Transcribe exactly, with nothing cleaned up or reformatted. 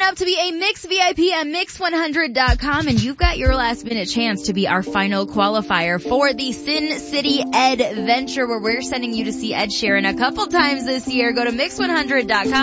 up to be a Mix V I P at mix one hundred dot com, and you've got your last minute chance to be our final qualifier for the Sin City Adventure, where we're sending you to see Ed Sheeran a couple times this year. Go to mix one hundred dot com.